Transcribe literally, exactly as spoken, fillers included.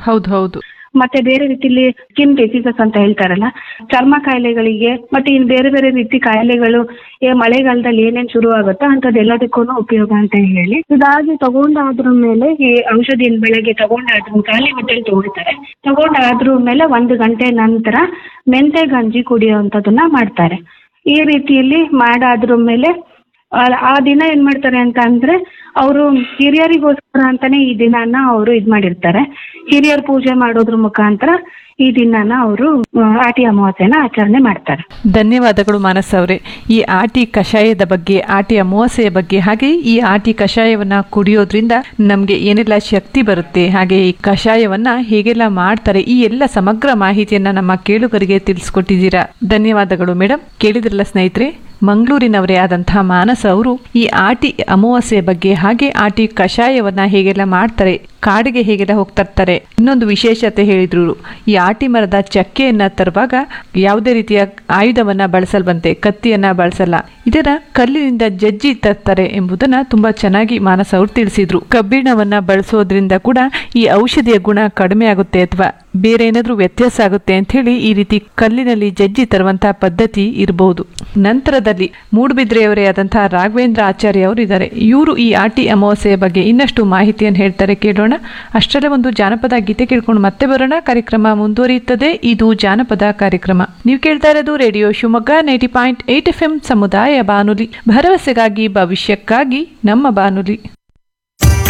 ಹೌದು ಹೌದು. ಮತ್ತೆ ಬೇರೆ ರೀತಿಲಿ ಸ್ಕಿನ್ ಡಿಸೀಸಸ್ ಅಂತ ಹೇಳ್ತಾರಲ್ಲ, ಚರ್ಮ ಕಾಯಿಲೆಗಳಿಗೆ ಮತ್ತೆ ಇನ್ ಬೇರೆ ಬೇರೆ ರೀತಿ ಕಾಯಿಲೆಗಳು ಏ ಮಳೆಗಾಲದಲ್ಲಿ ಏನೇನ್ ಶುರು ಆಗುತ್ತೋ ಅಂತದೆಲ್ಲದಕ್ಕೂ ಉಪಯೋಗ ಅಂತ ಹೇಳಿ ಇದಾಗಿ ತಗೊಂಡಾದ್ರ ಮೇಲೆ ಈ ಔಷಧಿನ ಬೆಳಗ್ಗೆ ತಗೊಂಡಾದ್ರ ಖಾಲಿ ಹೊಟ್ಟೆಲಿ ತಗೊಳ್ತಾರೆ. ತಗೊಂಡಾದ್ರ ಮೇಲೆ ಒಂದು ಗಂಟೆ ನಂತರ ಮೆಂತೆ ಗಂಜಿ ಕುಡಿಯುವಂಥದ್ದನ್ನ ಮಾಡ್ತಾರೆ. ಈ ರೀತಿಯಲ್ಲಿ ಮಾಡಾದ್ರ ಮೇಲೆ ಆ ದಿನ ಏನ್ ಮಾಡ್ತಾರೆ ಅಂತ ಅಂದ್ರೆ ಅವರು ಹಿರಿಯರಿಗೋಸ್ಕರ ಅಂತಾನೆ ಈ ದಿನಾನ ಅವರು ಇದ್ ಮಾಡಿರ್ತಾರೆ. ಹಿರಿಯರ್ ಪೂಜೆ ಮಾಡೋದ್ರ ಮುಖಾಂತರ ಈ ದಿನಾನ ಅವರು ಆಟಿ ಅಮಾವಾಸ್ಯೆನ ಆಚರಣೆ ಮಾಡ್ತಾರೆ. ಧನ್ಯವಾದಗಳು ಮಾನಸ ಅವರೇ. ಈ ಆಟಿ ಕಷಾಯದ ಬಗ್ಗೆ, ಆಟಿ ಅಮಾವಾಸ್ಯೆಯ ಬಗ್ಗೆ, ಹಾಗೆ ಈ ಆಟಿ ಕಷಾಯವನ್ನ ಕುಡಿಯೋದ್ರಿಂದ ನಮ್ಗೆ ಏನೆಲ್ಲ ಶಕ್ತಿ ಬರುತ್ತೆ, ಹಾಗೆ ಈ ಕಷಾಯವನ್ನ ಹೇಗೆಲ್ಲ ಮಾಡ್ತಾರೆ, ಈ ಎಲ್ಲ ಸಮಗ್ರ ಮಾಹಿತಿಯನ್ನ ನಮ್ಮ ಕೇಳುಗರಿಗೆ ತಿಳಿಸ್ಕೊಟ್ಟಿದ್ದೀರಾ. ಧನ್ಯವಾದಗಳು ಮೇಡಮ್. ಕೇಳಿದ್ರಲ್ಲ ಸ್ನೇಹಿತರೆ, ಮಂಗಳೂರಿನವರೇ ಆದಂತಹ ಮಾನಸ ಅವರು ಈ ಆಟಿ ಅಮಾವಾಸ್ಯೆ ಬಗ್ಗೆ ಹಾಗೆ ಆಟಿ ಕಷಾಯವನ್ನ ಹೇಗೆಲ್ಲ ಮಾಡ್ತಾರೆ, ಕಾಡಿಗೆ ಹೇಗೆಲ್ಲ ಹೋಗ್ತಿರ್ತಾರೆ, ಇನ್ನೊಂದು ವಿಶೇಷತೆ ಹೇಳಿದ್ರು. ಈ ಆಟಿ ಮರದ ಚಕ್ಕೆಯನ್ನ ತರುವಾಗ ಯಾವುದೇ ರೀತಿಯ ಆಯುಧವನ್ನ ಬಳಸಲ್ವಂತೆ, ಕತ್ತಿಯನ್ನ ಬಳಸಲ್ಲ, ಇದರ ಕಲ್ಲಿನಿಂದ ಜಜ್ಜಿ ತರ್ತಾರೆ ಎಂಬುದನ್ನ ತುಂಬಾ ಚೆನ್ನಾಗಿ ಮಾನಸ ಅವರು ತಿಳಿಸಿದ್ರು. ಕಬ್ಬಿಣವನ್ನ ಬಳಸೋದ್ರಿಂದ ಕೂಡ ಈ ಔಷಧಿಯ ಗುಣ ಕಡಿಮೆ ಆಗುತ್ತೆ ಅಥವಾ ಬೇರೆ ಏನಾದ್ರೂ ವ್ಯತ್ಯಾಸ ಆಗುತ್ತೆ ಅಂತ ಹೇಳಿ ಈ ರೀತಿ ಕಲ್ಲಿನಲ್ಲಿ ಜಜ್ಜಿ ತರುವಂತಹ ಪದ್ಧತಿ ಇರಬಹುದು. ನಂತರದಲ್ಲಿ ಮೂಡುಬಿದ್ರೆಯವರೇ ಆದಂತಹ ರಾಘವೇಂದ್ರ ಆಚಾರ್ಯ ಅವರು ಇದ್ದಾರೆ. ಇವರು ಈ ಆಟಿ ಅಮಾವಾಸ್ಯೆಯ ಬಗ್ಗೆ ಇನ್ನಷ್ಟು ಮಾಹಿತಿಯನ್ನು ಹೇಳ್ತಾರೆ, ಕೇಳೋಣ. ಅಷ್ಟರಲ್ಲೇ ಒಂದು ಜಾನಪದ ಗೀತೆ ಕೇಳ್ಕೊಂಡು ಮತ್ತೆ ಬರೋಣ. ಕಾರ್ಯಕ್ರಮ ಮುಂದುವರಿಯುತ್ತದೆ. ಇದು ಜಾನಪದ ಕಾರ್ಯಕ್ರಮ. ನೀವು ಕೇಳ್ತಾ ಇರೋದು radio Shivamogga ninety point eight F M ಸಮುದಾಯ ಬಾನುಲಿ, ಭರವಸೆಗಾಗಿ ಭವಿಷ್ಯಕ್ಕಾಗಿ ನಮ್ಮ ಬಾನುಲಿ.